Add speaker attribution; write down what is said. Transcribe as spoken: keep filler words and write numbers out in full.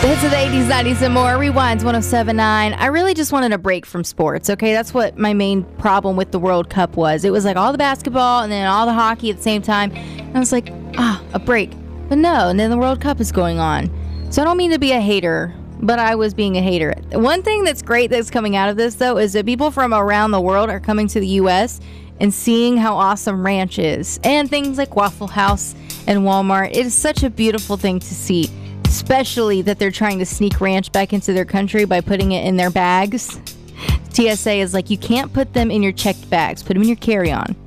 Speaker 1: hits of the eighties, nineties, and more. Rewinds one oh seven point nine. I really just wanted a break from sports, okay? That's what my main problem with the World Cup was. It was like all the basketball and then all the hockey at the same time. And I was like, ah, a break. But no, and then the World Cup is going on. So I don't mean to be a hater, but I was being a hater. One thing that's great that's coming out of this, though, is that people from around the world are coming to the U S and seeing how awesome Ranch is. And things like Waffle House and Walmart. It is such a beautiful thing to see. Especially that they're trying to sneak Ranch back into their country by putting it in their bags. T S A is like, you can't put them in your checked bags. Put them in your carry-on.